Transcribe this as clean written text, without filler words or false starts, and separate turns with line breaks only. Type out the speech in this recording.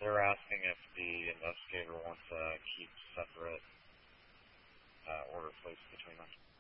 They're asking if the investigator wants to keep separate order placed between them.